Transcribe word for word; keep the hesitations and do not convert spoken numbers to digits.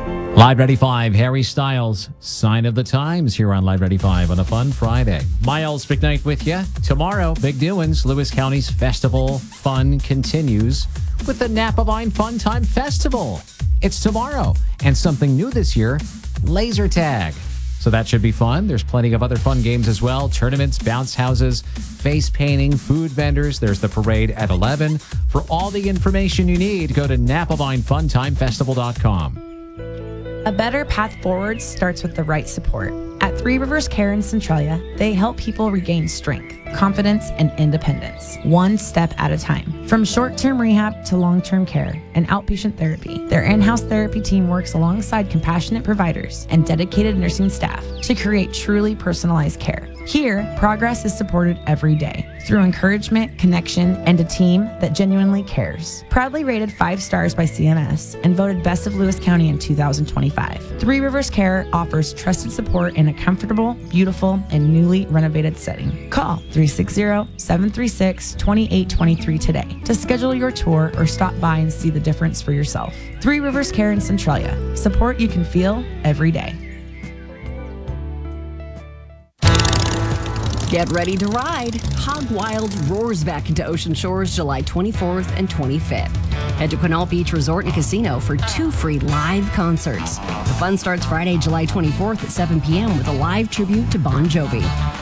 Live Ready five, Harry Styles, Sign of the Times here on Live Ready five on a fun Friday. Miles McKnight with you. Tomorrow, big doings. Lewis County's festival fun continues with the Napa Vine Fun Time Festival. It's tomorrow. And something new this year, laser tag. So that should be fun. There's plenty of other fun games as well. Tournaments, bounce houses, face painting, food vendors. There's the parade at eleven. For all the information you need, go to napa vine fun time festival dot com. A better path forward starts with the right support. At Three Rivers Care in Centralia, they help people regain strength, confidence, and independence, one step at a time. From short-term rehab to long-term care and outpatient therapy, their in-house therapy team works alongside compassionate providers and dedicated nursing staff to create truly personalized care. Here, progress is supported every day through encouragement, connection, and a team that genuinely cares. Proudly rated five stars by C M S and voted Best of Lewis County in two thousand twenty-five. Three Rivers Care offers trusted support in a comfortable, beautiful, and newly renovated setting. Call three six zero, seven three six, two eight two three today to schedule your tour or stop by and see the difference for yourself. Three Rivers Care in Centralia. Support you can feel every day. Get ready to ride. Hog Wild roars back into Ocean Shores July twenty-fourth and twenty-fifth. Head to Quinault Beach Resort and Casino for two free live concerts. The fun starts Friday, July twenty-fourth at seven p.m. with a live tribute to Bon Jovi.